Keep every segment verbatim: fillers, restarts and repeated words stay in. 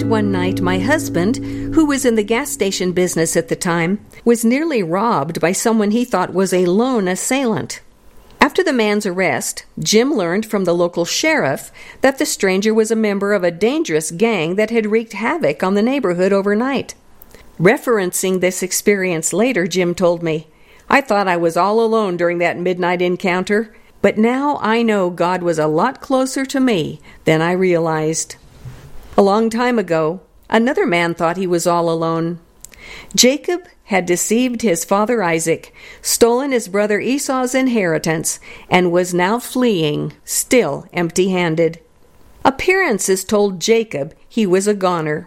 one night my husband, who was in the gas station business at the time, was nearly robbed by someone he thought was a lone assailant. After the man's arrest, Jim learned from the local sheriff that the stranger was a member of a dangerous gang that had wreaked havoc on the neighborhood overnight. Referencing this experience later, Jim told me, "I thought I was all alone during that midnight encounter, but now I know God was a lot closer to me than I realized." A long time ago, another man thought he was all alone. Jacob had deceived his father Isaac, stolen his brother Esau's inheritance, and was now fleeing, still empty-handed. Appearances told Jacob he was a goner.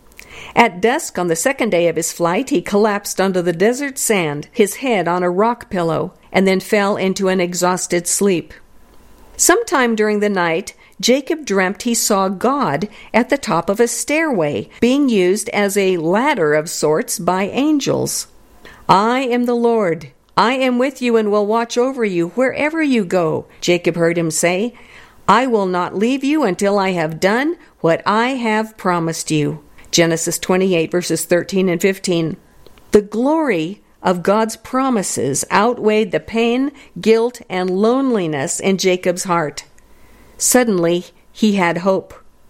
At dusk on the second day of his flight, he collapsed onto the desert sand, his head on a rock pillow, and then fell into an exhausted sleep. Sometime during the night, Jacob dreamt he saw God at the top of a stairway, being used as a ladder of sorts by angels. "I am the Lord. I am with you and will watch over you wherever you go," Jacob heard him say. "I will not leave you until I have done what I have promised you." Genesis twenty-eight, verses thirteen and fifteen. The glory of God's promises outweighed the pain, guilt, and loneliness in Jacob's heart. Suddenly, he had hope.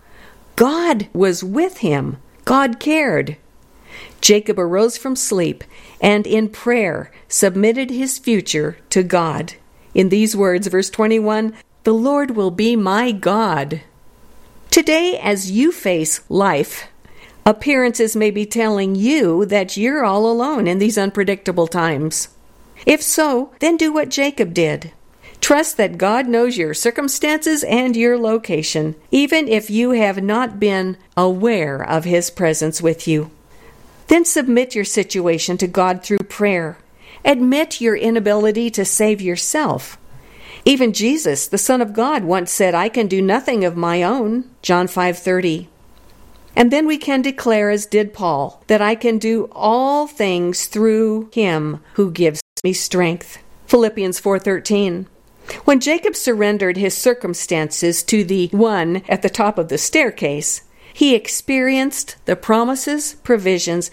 God was with him. God cared. Jacob arose from sleep and in prayer submitted his future to God. In these words, verse twenty-one, "The Lord will be my God." Today, as you face life, appearances may be telling you that you're all alone in these unpredictable times. If so, then do what Jacob did. Trust that God knows your circumstances and your location, even if you have not been aware of His presence with you. Then submit your situation to God through prayer. Admit your inability to save yourself. Even Jesus, the Son of God, once said, "I can do nothing of my own," John five thirty. And then we can declare, as did Paul, that I can do all things through Him who gives me strength. Philippians four thirteen. When Jacob surrendered his circumstances to the one at the top of the staircase, he experienced the promises, provisions,